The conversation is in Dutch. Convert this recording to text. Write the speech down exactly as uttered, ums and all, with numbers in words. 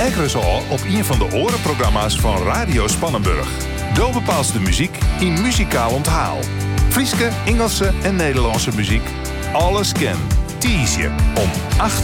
Ekkeres al op een van de orenprogramma's van Radio Spannenburg. Daar bepaalt de muziek in muzikaal onthaal. Frieske, Engelse en Nederlandse muziek. Alles ken. Tease je om acht